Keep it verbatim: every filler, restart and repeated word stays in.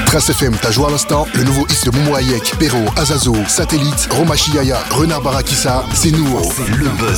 Trace F M, t'as joué à l'instant. Le nouveau hit de Momo Hayek, Perro, Azazo, Satellite, Roma Chiaya, Renard Barakissa, c'est nous. C'est le buzz